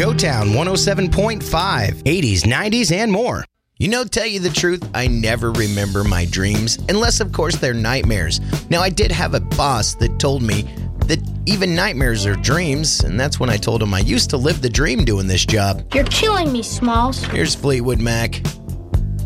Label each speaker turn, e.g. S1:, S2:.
S1: Joetown 107.5, 80s, 90s, and more. You know, tell you the truth, I never remember my dreams, unless, of course, they're nightmares. Now, I did have a boss that told me that even nightmares are dreams, and that's when I told him I used to live the dream doing this job.
S2: You're killing me, Smalls.
S1: Here's Fleetwood Mac.